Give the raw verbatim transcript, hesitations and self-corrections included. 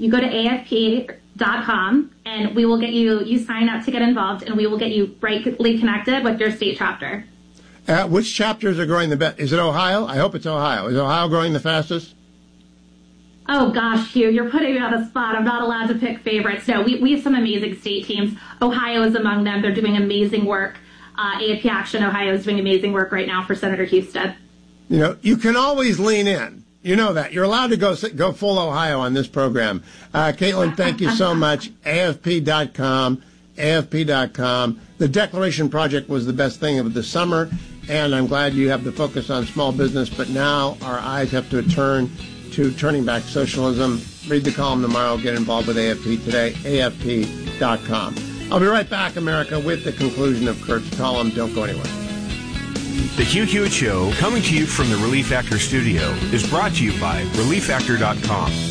you go to A F P dot com, and we will get you, you sign up to get involved, and we will get you rightly connected with your state chapter. Uh, which chapters are growing the best? Is it Ohio? I hope it's Ohio. Is Ohio growing the fastest? Oh, gosh, Hugh, you're putting me on the spot. I'm not allowed to pick favorites. No, we, we have some amazing state teams. Ohio is among them. They're doing amazing work. Uh, A F P Action Ohio is doing amazing work right now for Senator Husted. You know, you can always lean in. You know that. You're allowed to go go full Ohio on this program. Uh, Caitlin, thank you so much. A F P dot com, A F P dot com. The Declaration Project was the best thing of the summer, and I'm glad you have the focus on small business, but now our eyes have to turn to turning back socialism. Read the column tomorrow. Get involved with A F P today, A F P dot com. I'll be right back, America, with the conclusion of Kurt's column. Don't go anywhere. The Hugh Hewitt Show, coming to you from the Relief Factor studio, is brought to you by Relief Factor dot com.